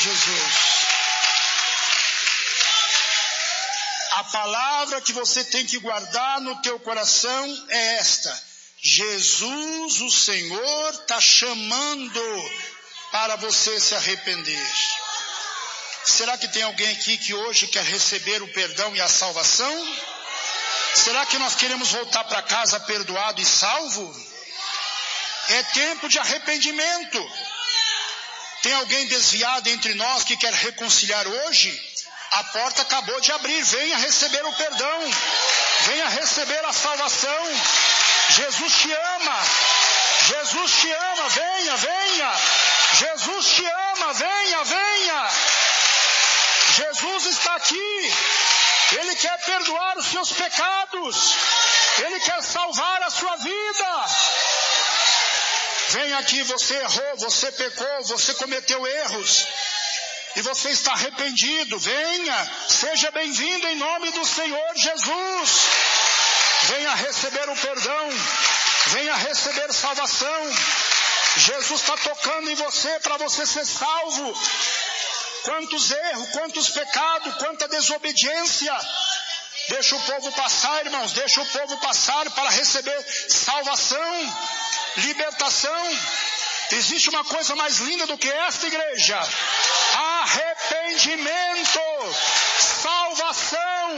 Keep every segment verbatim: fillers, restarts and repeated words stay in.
Jesus. A palavra que você tem que guardar no teu coração é esta: Jesus, o Senhor, está chamando para você se arrepender. Será que tem alguém aqui que hoje quer receber o perdão e a salvação? Será que nós queremos voltar para casa perdoado e salvo? É tempo de arrependimento. Tem alguém desviado entre nós que quer reconciliar hoje? A porta acabou de abrir. Venha receber o perdão. Venha receber a salvação. Jesus te ama. Jesus te ama. Venha, venha. Jesus te ama. Venha, venha. Jesus está aqui. Ele quer perdoar os seus pecados. Ele quer salvar a sua vida. Vem aqui, você errou, você pecou, você cometeu erros. E você está arrependido. Venha, seja bem-vindo em nome do Senhor Jesus. Venha receber o perdão. Venha receber salvação. Jesus está tocando em você para você ser salvo. Quantos erros, quantos pecados, quanta desobediência. Deixa o povo passar, irmãos. Deixa o povo passar para receber salvação, libertação. Existe uma coisa mais linda do que esta, igreja: arrependimento, salvação,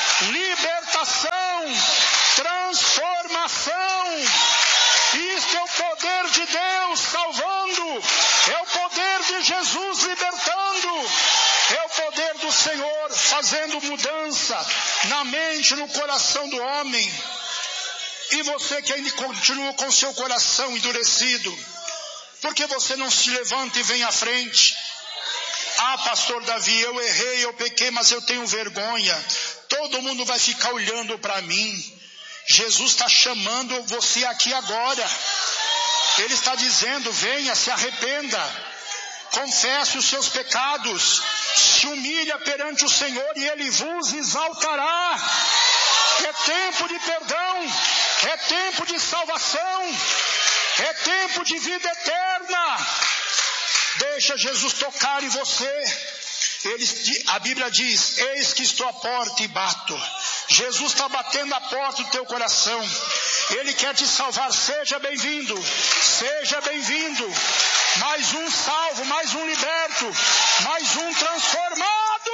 libertação, transformação. Isto é o poder de Deus salvando, é o poder de Jesus libertando, é o poder do Senhor fazendo mudança na mente, no coração do homem. E você que ainda continua com seu coração endurecido, por que você não se levanta e vem à frente? Ah, pastor Davi, eu errei, eu pequei, mas eu tenho vergonha. Todo mundo vai ficar olhando para mim. Jesus está chamando você aqui agora. Ele está dizendo: venha, se arrependa, confesse os seus pecados, se humilha perante o Senhor e Ele vos exaltará. É tempo de perdão, é tempo de salvação, é tempo de vida eterna. Deixa Jesus tocar em você. Ele, a Bíblia diz: eis que estou à porta e bato. Jesus está batendo a porta do teu coração. Ele quer te salvar. Seja bem-vindo, seja bem-vindo. Mais um salvo, mais um liberto, mais um transformado.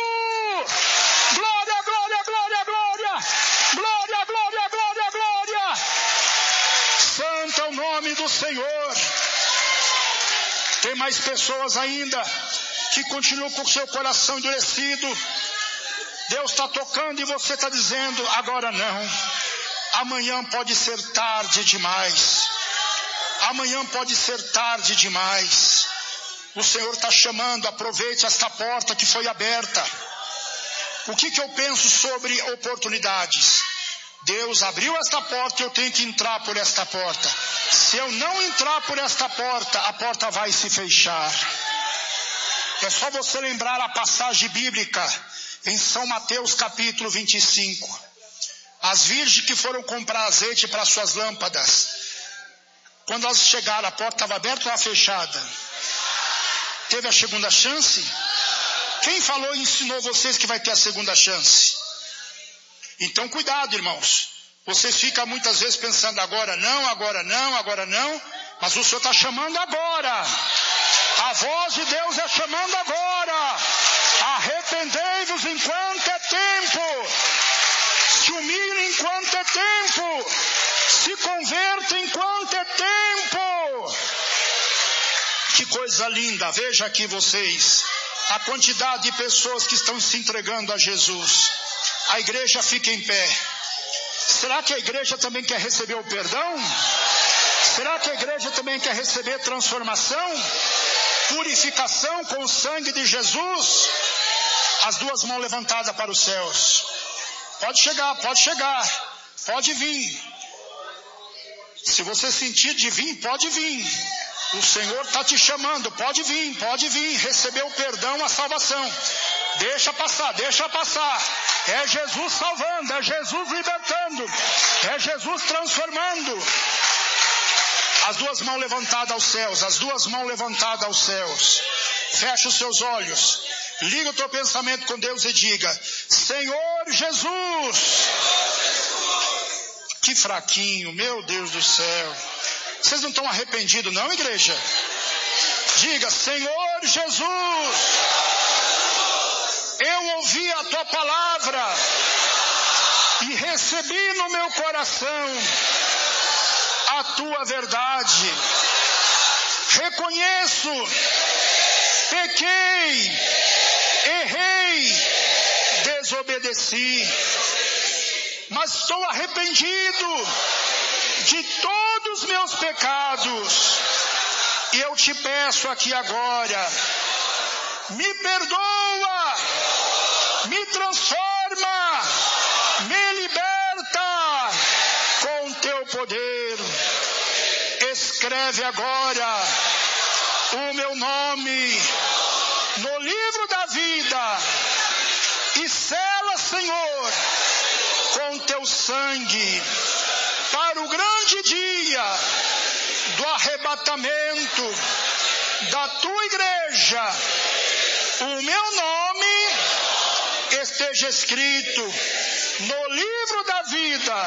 Glória, glória, glória, glória. Glória, glória, glória, glória. Santo é o nome do Senhor. Tem mais pessoas ainda que continuam com o seu coração endurecido. Deus está tocando e você está dizendo: agora não. Amanhã pode ser tarde demais. Amanhã pode ser tarde demais. O Senhor está chamando. Aproveite esta porta que foi aberta. O que, que eu penso sobre oportunidades? Deus abriu esta porta e eu tenho que entrar por esta porta. Se eu não entrar por esta porta, a porta vai se fechar. É só você lembrar a passagem bíblica em São Mateus capítulo vinte e cinco. As virgens que foram comprar azeite para suas lâmpadas, quando elas chegaram, a porta estava aberta ou estava fechada? Teve a segunda chance? Quem falou e ensinou vocês que vai ter a segunda chance? Então cuidado, irmãos. Vocês ficam muitas vezes pensando: agora não, agora não, agora não. Mas o Senhor está chamando agora. A voz de Deus é chamando agora. Arrependei-vos enquanto é tempo. Se humilhem enquanto é tempo. Se convertam enquanto é tempo. Que coisa linda. Veja aqui vocês a quantidade de pessoas que estão se entregando a Jesus. A igreja fica em pé. Será que a igreja também quer receber o perdão? Será que a igreja também quer receber transformação, purificação com o sangue de Jesus? As duas mãos levantadas para os céus. Pode chegar, pode chegar, pode vir. Se você sentir de vir, pode vir. O Senhor está te chamando, pode vir, pode vir, receber o perdão, a salvação. Deixa passar, deixa passar. É Jesus salvando, é Jesus libertando, é Jesus transformando. As duas mãos levantadas aos céus, as duas mãos levantadas aos céus. Feche os seus olhos. Liga o teu pensamento com Deus e diga: Senhor Jesus. Que fraquinho, meu Deus do céu. Vocês não estão arrependidos não, igreja? Diga: Senhor Jesus, eu ouvi a tua palavra e recebi no meu coração a tua verdade. Reconheço, pequei, errei, desobedeci, mas estou arrependido de todos os meus pecados. E eu te peço aqui agora, me perdoa, me transforma, me liberta com teu poder. Escreve agora o meu nome no livro da vida e sela, Senhor, com teu sangue para o grande dia do arrebatamento da tua igreja. O meu nome esteja escrito no livro da vida,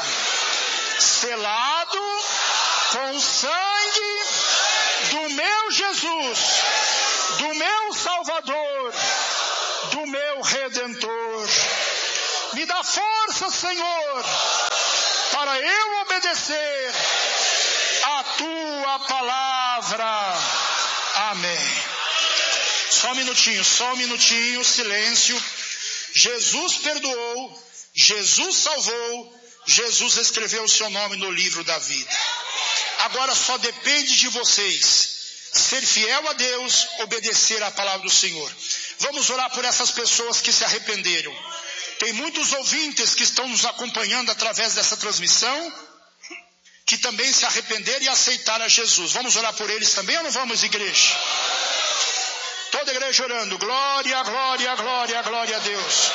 selado com o sangue do meu Jesus, do meu Salvador, do meu Redentor. Me dá força, Senhor, para eu obedecer a tua palavra. Amém. Só um minutinho, só um minutinho, silêncio. Jesus perdoou, Jesus salvou, Jesus escreveu o seu nome no livro da vida. Agora só depende de vocês ser fiel a Deus, obedecer à palavra do Senhor. Vamos orar por essas pessoas que se arrependeram. Tem muitos ouvintes que estão nos acompanhando através dessa transmissão, que também se arrependeram e aceitaram a Jesus. Vamos orar por eles também ou não vamos, igreja? Toda a igreja orando. Glória, glória, glória, glória a Deus.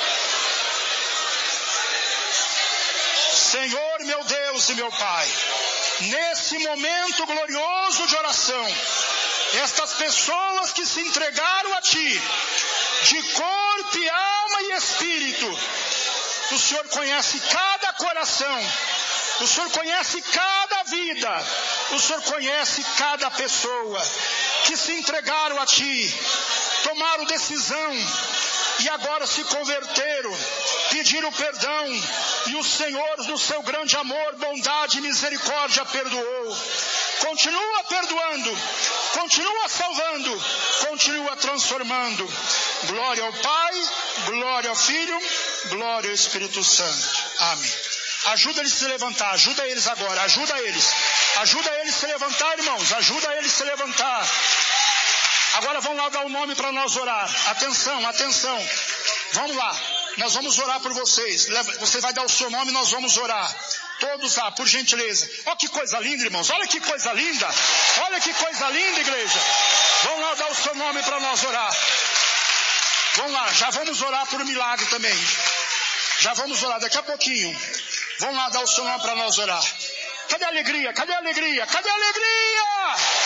Senhor, meu Deus e meu Pai, nesse momento glorioso de oração, estas pessoas que se entregaram a Ti, de corpo e alma e espírito, o Senhor conhece cada coração, o Senhor conhece cada vida, o Senhor conhece cada pessoa que se entregaram a Ti, tomaram decisão e agora se converteram, pediram perdão e o Senhor, no seu grande amor, bondade e misericórdia, perdoou. Continua perdoando, continua salvando, continua transformando. Glória ao Pai, glória ao Filho, glória ao Espírito Santo. Amém. Ajuda eles a se levantar, ajuda eles agora, ajuda eles. Ajuda eles a se levantar, irmãos, ajuda eles a se levantar. Agora vamos lá dar o nome para nós orar. Atenção, atenção. Vamos lá, nós vamos orar por vocês. Você vai dar o seu nome e nós vamos orar. Todos lá, por gentileza. Olha que coisa linda, irmãos. Olha que coisa linda. Olha que coisa linda, igreja. Vamos lá dar o seu nome para nós orar. Vamos lá, já vamos orar por um milagre também. Já vamos orar daqui a pouquinho. Vamos lá dar o seu nome para nós orar. Cadê a alegria? Cadê a alegria? Cadê a alegria?